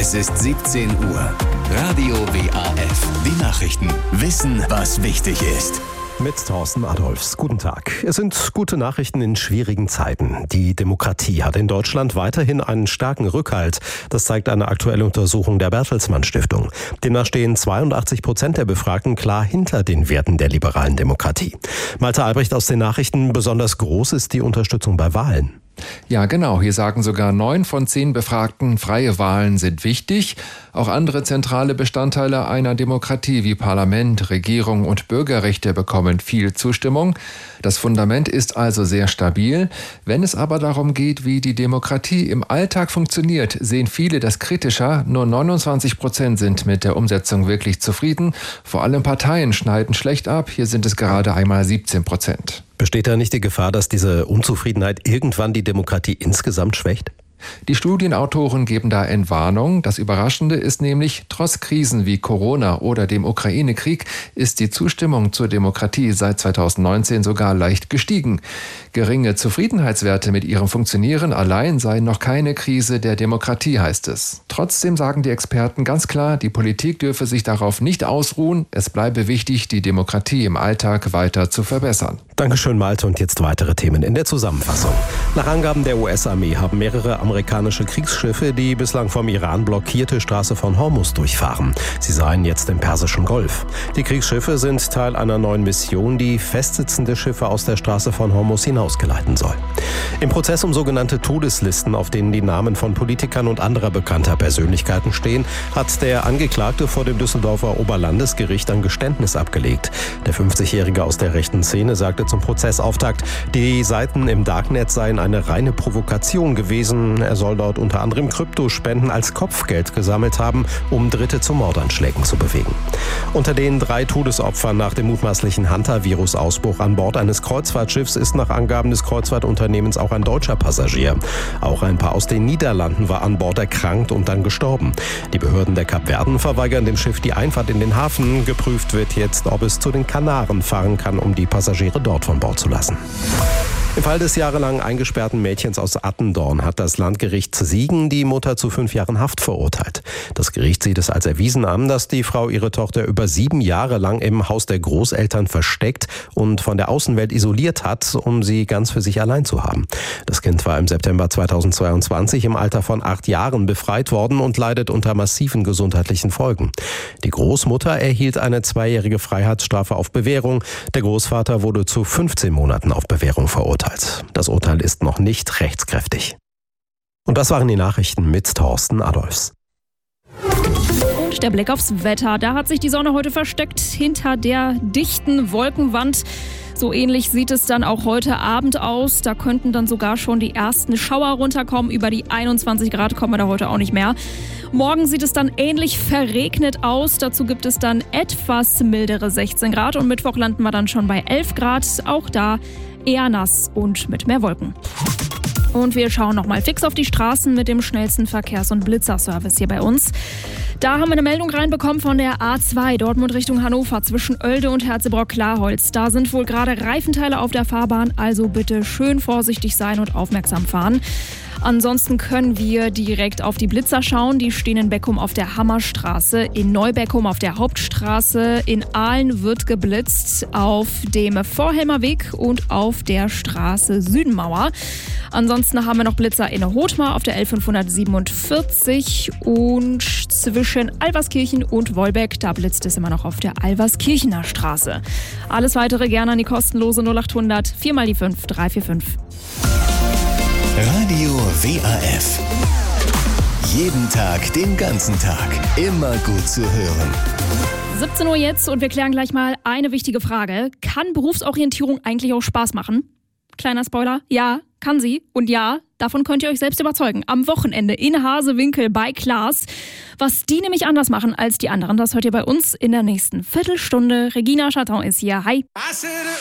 Es ist 17 Uhr. Radio WAF. Die Nachrichten. Wissen, was wichtig ist. Mit Thorsten Adolfs. Guten Tag. Es sind gute Nachrichten in schwierigen Zeiten. Die Demokratie hat in Deutschland weiterhin einen starken Rückhalt. Das zeigt eine aktuelle Untersuchung der Bertelsmann Stiftung. Demnach stehen 82% der Befragten klar hinter den Werten der liberalen Demokratie. Malte Albrecht aus den Nachrichten. Besonders groß ist die Unterstützung bei Wahlen. Ja, genau. Hier sagen sogar 9 von 10 Befragten, freie Wahlen sind wichtig. Auch andere zentrale Bestandteile einer Demokratie wie Parlament, Regierung und Bürgerrechte bekommen viel Zustimmung. Das Fundament ist also sehr stabil. Wenn es aber darum geht, wie die Demokratie im Alltag funktioniert, sehen viele das kritischer. Nur 29% sind mit der Umsetzung wirklich zufrieden. Vor allem Parteien schneiden schlecht ab. Hier sind es gerade einmal 17%. Besteht da nicht die Gefahr, dass diese Unzufriedenheit irgendwann die Demokratie insgesamt schwächt? Die Studienautoren geben da Entwarnung. Das Überraschende ist nämlich, trotz Krisen wie Corona oder dem Ukraine-Krieg ist die Zustimmung zur Demokratie seit 2019 sogar leicht gestiegen. Geringe Zufriedenheitswerte mit ihrem Funktionieren allein seien noch keine Krise der Demokratie, heißt es. Trotzdem sagen die Experten ganz klar, die Politik dürfe sich darauf nicht ausruhen. Es bleibe wichtig, die Demokratie im Alltag weiter zu verbessern. Dankeschön, Malte. Und jetzt weitere Themen in der Zusammenfassung. Nach Angaben der US-Armee haben mehrere amerikanische Kriegsschiffe die bislang vom Iran blockierte Straße von Hormuz durchfahren. Sie seien jetzt im Persischen Golf. Die Kriegsschiffe sind Teil einer neuen Mission, die festsitzende Schiffe aus der Straße von Hormuz hinausgeleiten soll. Im Prozess um sogenannte Todeslisten, auf denen die Namen von Politikern und anderer bekannter Persönlichkeiten stehen, hat der Angeklagte vor dem Düsseldorfer Oberlandesgericht ein Geständnis abgelegt. Der 50-Jährige aus der rechten Szene sagte zum Prozessauftakt, die Seiten im Darknet seien eine reine Provokation gewesen. Er soll dort unter anderem Kryptospenden als Kopfgeld gesammelt haben, um Dritte zu Mordanschlägen zu bewegen. Unter den 3 Todesopfern nach dem mutmaßlichen Hanta-Virus-Ausbruch an Bord eines Kreuzfahrtschiffs ist nach Angaben des Kreuzfahrtunternehmens auch ein deutscher Passagier. Auch ein Paar aus den Niederlanden war an Bord erkrankt und dann gestorben. Die Behörden der Kapverden verweigern dem Schiff die Einfahrt in den Hafen. Geprüft wird jetzt, ob es zu den Kanaren fahren kann, um die Passagiere dort von Bord zu lassen. Im Fall des jahrelang eingesperrten Mädchens aus Attendorn hat das Landgericht Siegen die Mutter zu 5 Jahren Haft verurteilt. Das Gericht sieht es als erwiesen an, dass die Frau ihre Tochter über 7 Jahre lang im Haus der Großeltern versteckt und von der Außenwelt isoliert hat, um sie ganz für sich allein zu haben. Das Kind war im September 2022 im Alter von 8 Jahren befreit worden und leidet unter massiven gesundheitlichen Folgen. Die Großmutter erhielt eine 2-jährige Freiheitsstrafe auf Bewährung. Der Großvater wurde zu 15 Monaten auf Bewährung verurteilt. Das Urteil ist noch nicht rechtskräftig. Und das waren die Nachrichten mit Thorsten Adolfs. Und der Blick aufs Wetter. Da hat sich die Sonne heute versteckt hinter der dichten Wolkenwand. So ähnlich sieht es dann auch heute Abend aus. Da könnten dann sogar schon die ersten Schauer runterkommen. Über die 21 Grad kommen wir da heute auch nicht mehr. Morgen sieht es dann ähnlich verregnet aus. Dazu gibt es dann etwas mildere 16 Grad. Und Mittwoch landen wir dann schon bei 11 Grad. Auch da eher nass und mit mehr Wolken. Und wir schauen nochmal fix auf die Straßen mit dem schnellsten Verkehrs- und Blitzerservice hier bei uns. Da haben wir eine Meldung reinbekommen von der A2 Dortmund Richtung Hannover zwischen Oelde und Herzebrock-Klarholz. Da sind wohl gerade Reifenteile auf der Fahrbahn, also bitte schön vorsichtig sein und aufmerksam fahren. Ansonsten können wir direkt auf die Blitzer schauen. Die stehen in Beckum auf der Hammerstraße, in Neubeckum auf der Hauptstraße, in Aalen wird geblitzt, auf dem Vorhelmer Weg und auf der Straße Südenmauer. Ansonsten haben wir noch Blitzer in Hothmar auf der L547 und zwischen Alverskirchen und Wolbeck, da blitzt es immer noch auf der Alverskirchener Straße. Alles weitere gerne an die kostenlose 0800 4 mal die 5 345. Radio WAF. Jeden Tag, den ganzen Tag. Immer gut zu hören. 17 Uhr jetzt und wir klären gleich mal eine wichtige Frage. Kann Berufsorientierung eigentlich auch Spaß machen? Kleiner Spoiler, ja, kann sie. Und ja, davon könnt ihr euch selbst überzeugen. Am Wochenende in Hasewinkel bei Klaas. Was die nämlich anders machen als die anderen, das hört ihr bei uns in der nächsten Viertelstunde. Regina Chaton ist hier. Hi.